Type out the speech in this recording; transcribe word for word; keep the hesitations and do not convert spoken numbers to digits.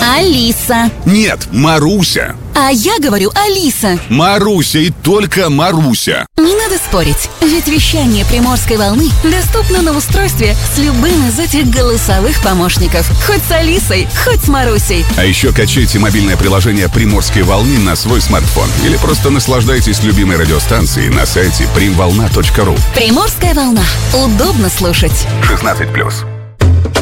Алиса. Нет, Маруся. А я говорю Алиса. Маруся и только Маруся. Не надо спорить, ведь вещание Приморской волны доступно на устройстве с любым из этих голосовых помощников. Хоть с Алисой, хоть с Марусей. А еще качайте мобильное приложение Приморской волны на свой смартфон. Или просто наслаждайтесь любимой радиостанцией на сайте примволна точка ру. Приморская волна. Удобно слушать. шестнадцать плюс.